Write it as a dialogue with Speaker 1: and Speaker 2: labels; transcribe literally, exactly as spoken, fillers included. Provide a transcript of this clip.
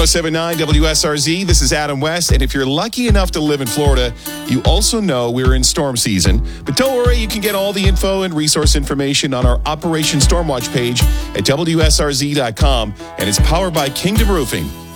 Speaker 1: seven nine W S R Z. This is Adam West. And if you're lucky enough to live in Florida, you also know we're in storm season. But don't worry, you can get all the info and resource information on our Operation Stormwatch page at W S R Z dot com. And it's powered by Kingdom Roofing.